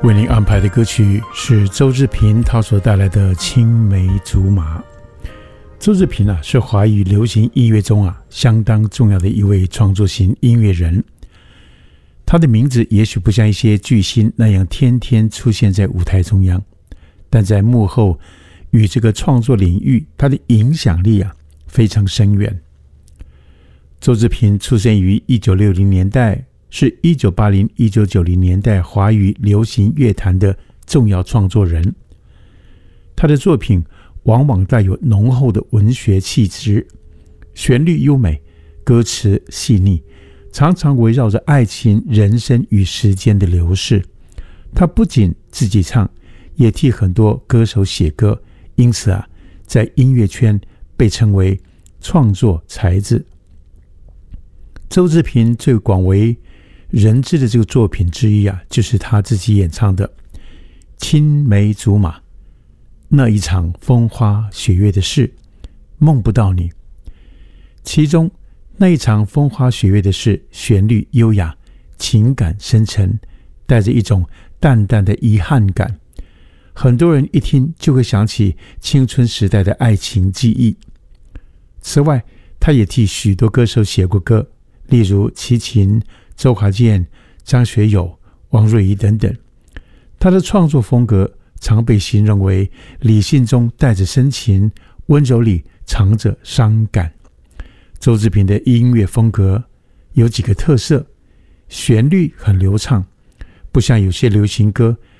为您安排的歌曲是周志平他所带来的《青梅竹马》。周志平是华语流行音乐中相当重要的一位创作型音乐人。他的名字也许不像一些巨星那样天天出现在舞台中央，但在幕后与这个创作领域，他的影响力非常深远。周志平出生于1960年代，是1980、1990年代华语流行乐坛的重要创作人。他的作品往往带有浓厚的文学气质，旋律优美，歌词细腻，常常围绕着爱情、人生与时间的流逝。他不仅自己唱，也替很多歌手写歌，因此在音乐圈被称为创作才子。周志平最广为人知的这个作品之一就是他自己演唱的《青梅竹马》，那一场风花雪月的事，梦不到你。其中那一场风花雪月的事，旋律优雅，情感深沉，带着一种淡淡的遗憾感。很多人一听就会想起青春时代的爱情记忆。此外，他也替许多歌手写过歌，例如齐秦、周华健、张学友、王瑞仪等等。他的创作风格常被形容为理性中带着深情，温柔里藏着伤感。周志平的音乐风格有几个特色：旋律很流畅，不像有些流行歌